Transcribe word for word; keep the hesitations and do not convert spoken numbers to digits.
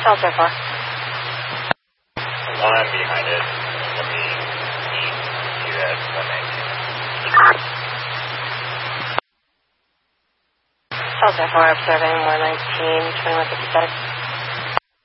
Delta four. One behind it. Let me meet you at one nineteen. Delta four observing one nineteen, twenty-one fifty-six.